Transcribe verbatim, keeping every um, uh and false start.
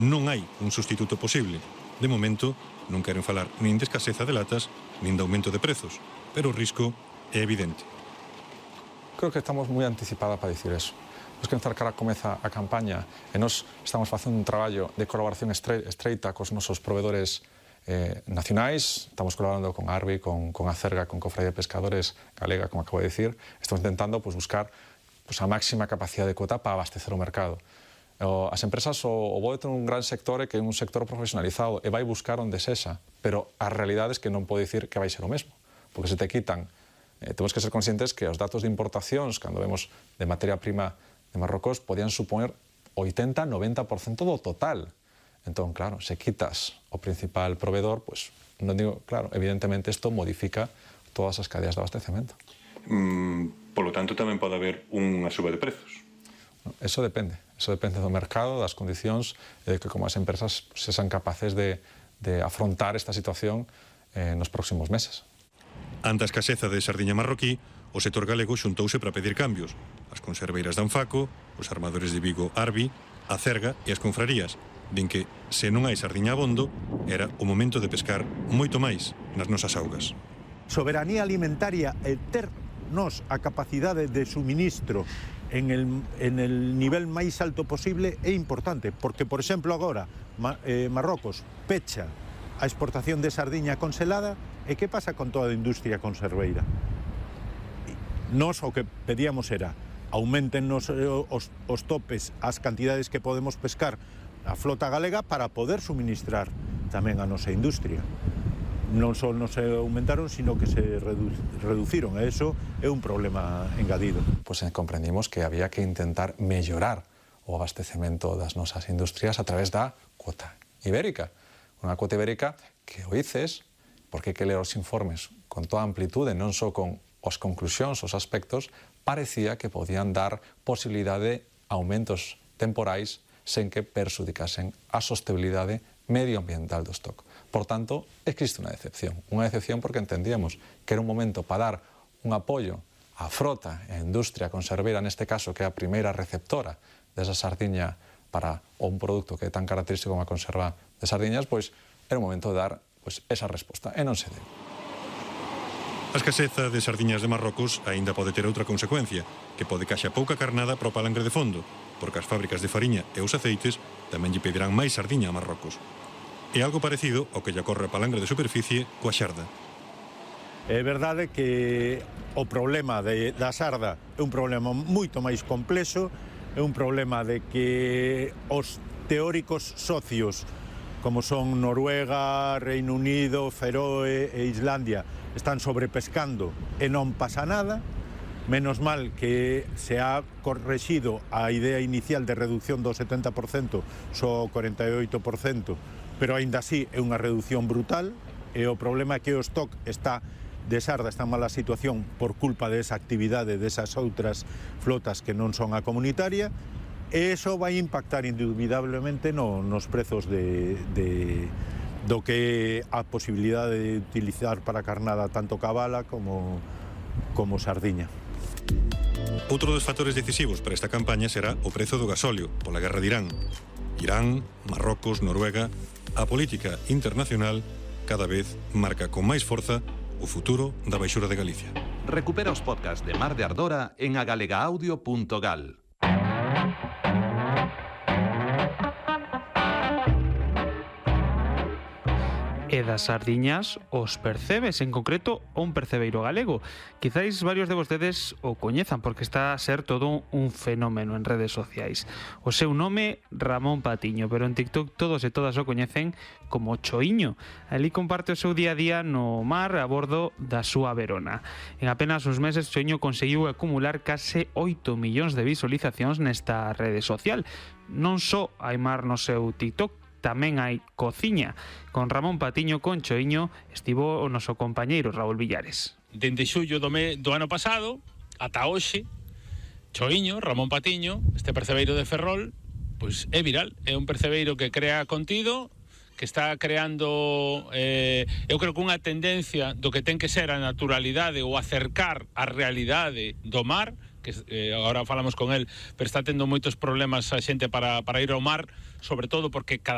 Non hai un sustituto posible. De momento, non queren falar nin de escaseza de latas, nin de aumento de prezos, pero o risco é evidente. Creo que estamos moi anticipada para dicir eso. Pois que empezar cara comeza a campaña e nós estamos facendo un traballo de colaboración estre estreita cos nosos proveedores eh, nacionais, estamos colaborando con Arbi, con, con Acerga, con Cofradía de Pescadores Galega, como acabo de decir, estamos intentando pues, buscar pues, a máxima capacidade de cuota para abastecer o mercado. As empresas o, o bo de ter un gran sector é que é un sector profesionalizado e vai buscar onde sexa, pero a realidade é que non pode dicir que vai ser o mesmo, porque se te quitan. Eh, temos que ser conscientes que os datos de importacións, cando vemos de materia prima de Marrocos, podían supoñer oitenta a noventa por cento do total. Entón, claro, se quitas o principal proveedor, pues, non digo, claro, evidentemente isto modifica todas as cadeas de abastecemento. Mm, polo tanto, tamén pode haber unha suba de prezos. Eso depende, eso depende do mercado, das condicións, e de que como as empresas sexan capaces de, de afrontar esta situación eh, nos próximos meses. Ante a escaseza de sardiña marroquí, o sector galego xuntouse para pedir cambios. As conserveiras de Anfaco, os armadores de Vigo Arbi, a Cerga e as confrarías, din que, se non hai sardiña abondo, era o momento de pescar moito máis nas nosas augas. Soberanía alimentaria e ter nos a capacidade de suministro en el, en el nivel máis alto posible é importante, porque, por exemplo, agora eh, Marrocos pecha a exportación de sardiña congelada, e que pasa con toda a industria conserveira? Nos o que pedíamos era aumenten os, os, os topes, as cantidades que podemos pescar a flota galega para poder suministrar tamén a nosa industria. Non só non se aumentaron, sino que se redu reduciron. E iso é un problema engadido. Pois pues comprendimos que había que intentar mellorar o abastecemento das nosas industrias a través da cuota ibérica. Unha cuota ibérica que o dices, porque hai que ler os informes con toda amplitude, non só con as conclusións, os aspectos, parecía que podían dar posibilidade de aumentos temporais sen que perxudicasen a sostenibilidade medioambiental do stock. Por tanto, existe unha decepción. Unha decepción porque entendíamos que era un momento para dar un apoio á frota e á industria conserveira, neste caso, que é a primeira receptora desa sardiña para un produto que é tan característico como a conserva de sardiñas, pois era un momento de dar pois, esa resposta, e non se deu. A escaseza de sardiñas de Marrocos aínda pode ter outra consecuencia, que pode que haxa pouca carnada para o palangre de fondo, porque as fábricas de fariña e os aceites tamén lle pedirán máis sardiña a Marrocos. É algo parecido ao que lle ocorre a palangre de superficie coa xarda. É verdade que o problema de, da xarda é un problema moito máis complexo, é un problema de que os teóricos socios, como son Noruega, Reino Unido, Feroe e Islandia, están sobrepescando e non pasa nada. Menos mal que se ha correxido a idea inicial de reducción do setenta por cento só ao cuarenta e oito por cento, pero aínda así é unha reducción brutal, e o problema é que o stock está de xarda, está en mala situación por culpa desa actividade desas outras flotas que non son a comunitaria, e iso vai impactar indubidablemente no, nos prezos de, de, do que a posibilidade de utilizar para carnada tanto cabala como, como sardiña. Outro dos factores decisivos para esta campaña será o prezo do gasóleo pola guerra de Irán. Irán, Marrocos, Noruega, a política internacional cada vez marca con máis forza o futuro da baixura de Galicia. Recupera os podcasts de Mar de Ardora en agalegaaudio punto gal. E das sardiñas os percebes, en concreto un percebeiro galego. Quizáis varios de vostedes o coñezan porque está a ser todo un fenómeno en redes sociais. O seu nome, Ramón Patiño, pero en TikTok todos e todas o coñecen como Choiño. Ali comparte o seu día a día no mar a bordo da súa Verona. En apenas uns meses Choiño conseguiu acumular case oito millóns de visualizacións nesta rede social. Non só hai mar no seu TikTok, tamén hai cociña. Con Ramón Patiño, con Choiño, estivo o noso compañeiro Raúl Villares. Dende xullo do, me, do ano pasado ata hoxe, Choiño, Ramón Patiño, este percebeiro de Ferrol, pois é viral. É un percebeiro que crea contido, que está creando, eh, eu creo que unha tendencia do que ten que ser a naturalidade ou acercar a realidade do mar, que eh, agora falamos con el, pero está tendo moitos problemas a xente para, para ir ao mar, sobre todo porque cada